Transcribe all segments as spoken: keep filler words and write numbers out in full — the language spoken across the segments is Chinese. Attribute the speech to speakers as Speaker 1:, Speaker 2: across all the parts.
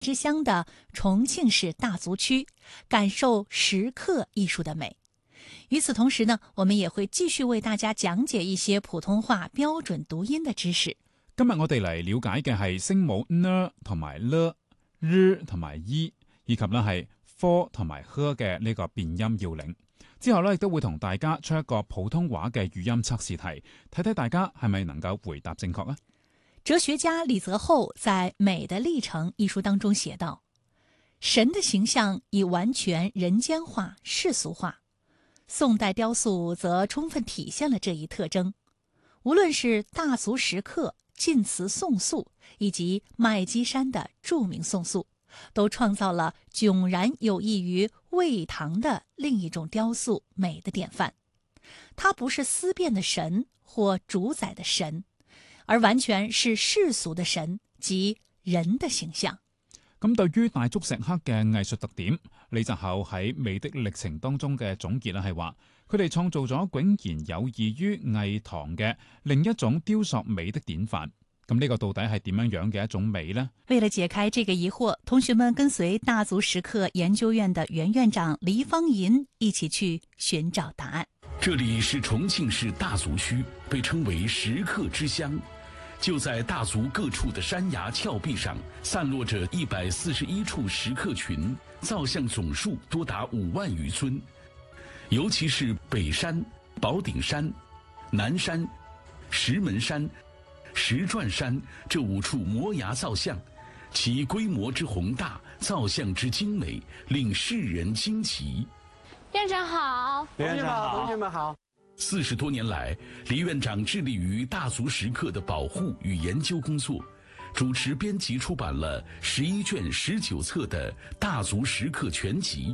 Speaker 1: 之乡的重庆市大足区，感受石刻艺术的美。与此同时呢，我们也會繼續為大家講解一些普通話標準讀音的知識。
Speaker 2: 今日我哋嚟了解嘅係聲母 n 同埋 l、r 同埋 e， 以及咧係 f 同埋 h 嘅呢個變音要領。之後咧亦都會同大家出一個普通話嘅語音測試題，睇睇大家係咪能夠回答正確啊？
Speaker 1: 哲學家李澤厚在《美的歷程》一書當中寫道：神的形象已完全人間化、世俗化。宋代雕塑則充分體現了這一特徵，無論是大足石刻、晉祠宋塑，以及麥積山的著名宋塑，都創造了迥然有異於魏唐的另一種雕塑美的典範。它不是思辨的神或主宰的神，而完全是世俗的神，即人的形象。
Speaker 2: 咁對於大足石刻嘅藝術特點，李澤厚喺美的歷程當中嘅總結咧係話，佢哋創造咗竟然有異於魏唐嘅另一種雕塑美的典範。咁呢個到底係點樣樣嘅一種美呢？
Speaker 1: 為了解開這個疑惑，同學們跟隨大足石刻研究院的原院長黎芳銀一起去尋找答案。
Speaker 3: 這裡是重慶市大足區，被稱為石刻之鄉。就在大足各處的山崖峭壁上，散落着一百四十一處石刻群，造像總數多達五萬餘尊。尤其是北山、寶頂山、南山、石門山、石轉山這五處摩崖造像，其規模之宏大，造像之精美，令世人驚奇。
Speaker 4: 院長好，
Speaker 5: 院長好，同學們好。
Speaker 3: 四十多年來，黎院長致力於大足石刻的保護與研究工作，主持編輯出版了十一卷十九冊的《大足石刻全集》。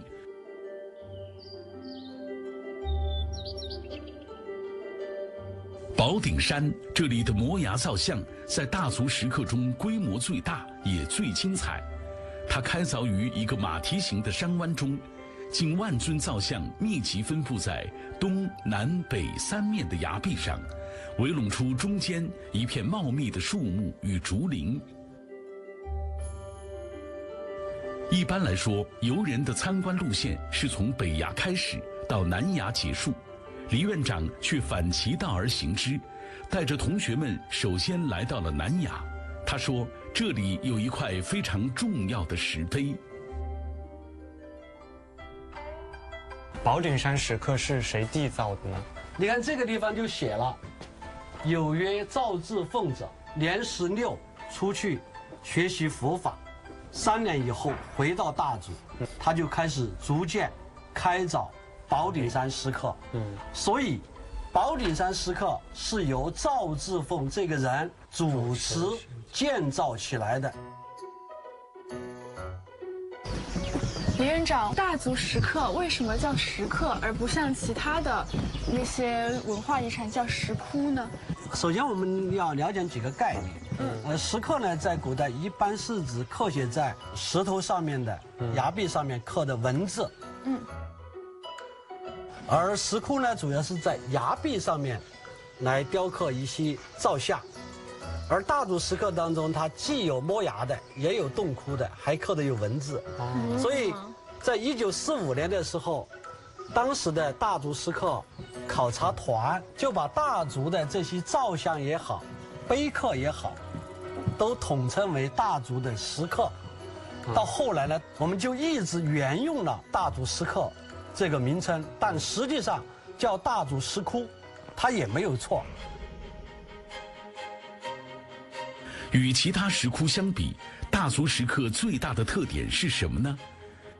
Speaker 3: 寶頂山這裡的摩崖造像，在大足石刻中規模最大，也最精彩。它開鑿於一個馬蹄形的山灣中。近萬尊造像密集分布在東南北三面的崖壁上，圍攏出中間一片茂密的樹木與竹林。一般來說，遊人的參觀路線是從北崖開始到南崖結束，黎院長卻反其道而行之，帶着同學們首先來到了南崖。他說，這裡有一塊非常重要的石碑。
Speaker 5: 寶頂山石刻是誰締造的呢？
Speaker 6: 你看這個地方就寫了，有曰趙志鳳者，年十六出去學習佛法，三年以後回到大足，他就開始逐漸開鑿寶頂山石刻。嗯，所以寶頂山石刻是由趙志鳳這個人主持建造起來的。
Speaker 4: 李院長，大足石刻為什麼叫石刻，而不像其他的那些文化遺產叫石窟呢？
Speaker 6: 首先，我們要了解幾個概念。嗯，呃，石刻呢，在古代一般是指刻寫在石頭上面的、崖壁上面刻的文字。嗯。而石窟呢，主要是在崖壁上面來雕刻一些造像。而大足石刻當中，它既有摸崖的，也有洞窟的，還刻的有文字。嗯、所以，在一九四五年的時候，當時的大足石刻考察團就把大足的這些造像也好，碑刻也好，都統稱為大足的石刻。到後來呢，我們就一直沿用了大足石刻這個名稱，但實際上叫大足石窟，它也沒有錯。
Speaker 3: 與其他石窟相比，大足石刻最大的特點是什麼呢？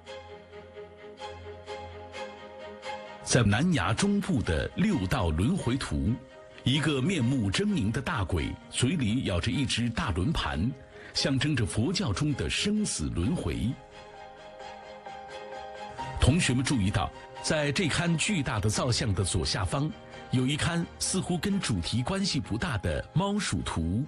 Speaker 3: 在南崖中部的六道輪迴圖，一個面目猙獰的大鬼，嘴裡咬着一隻大輪盤，象徵着佛教中的生死輪迴。同學們注意到，在這龕巨大的造像的左下方，有一龕似乎跟主題關係不大的貓鼠圖。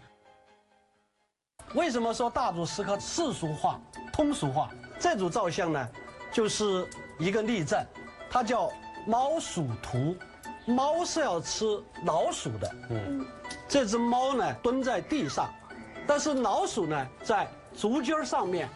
Speaker 6: 為什麼說大足石刻世俗化、通俗化？這組造像呢，就是一個例證，它叫貓鼠圖。貓是要吃老鼠的，嗯，這隻貓呢蹲在地上，但是老鼠呢在竹筋儿上面